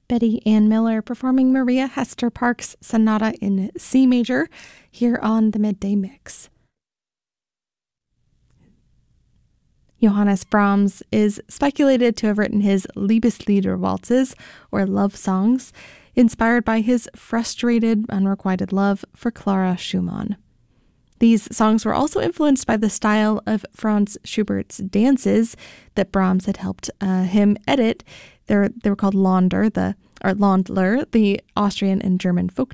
Betty Ann Miller performing Maria Hester Park's Sonata in C major here on the Midday Mix. Johannes Brahms is speculated to have written his Liebeslieder waltzes, or love songs, inspired by his frustrated, unrequited love for Clara Schumann. These songs were also influenced by the style of Franz Schubert's dances that Brahms had helped him edit. They were called Ländler, the Austrian and German folk